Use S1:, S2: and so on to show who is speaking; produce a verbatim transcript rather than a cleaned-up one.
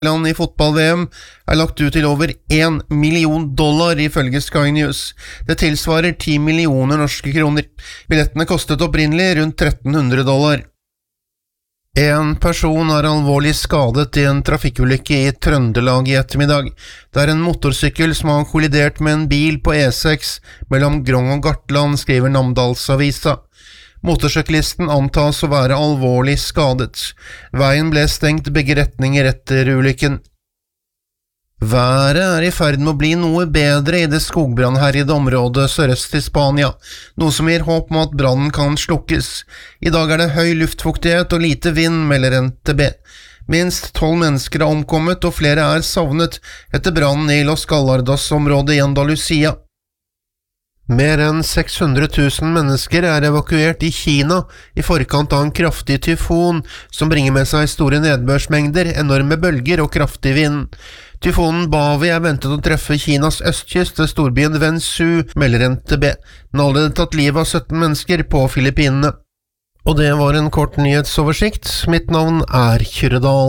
S1: land i fotball-V M er lagt ut til over en million dollar ifølge Sky News. Det tilsvarer ti millioner norske kroner. Billettene kostet opprinnelig rundt tretten hundre dollar. En person er alvorlig skadet i en trafikkulykke i Trøndelag i ettermiddag. Det er en motorsykkel som har kollidert med en bil på E seks mellom Grong og Gartland, skriver Namdalsavisa. Motorsyklisten antas å være alvorlig skadet. Veien ble stengt begge retninger etter ulykken. Været er i ferd med å bli noe bedre i det skogbrannherjede området sørøst i Spania, noe som gir håp om at brannen kan slukkes. I dag er det høy luftfuktighet og lite vind, melder N T B. Minst tolv mennesker har omkommet og flere er savnet etter brannen i Los Gallardos-området i Andalusia. Mer enn seks hundre tusen mennesker er evakuert i Kina i forkant av en kraftig tyfon som bringer med seg store nedbørsmengder, enorme bølger og kraftig vind. Tyfonen Bavi er ventet å treffe Kinas østkyst ved storbyen Wensu, melder N T B. Den har allerede tatt livet av sytten mennesker på Filippinene. Og det var en kort nyhetsoversikt. Mitt navn er Kyrre Dahl.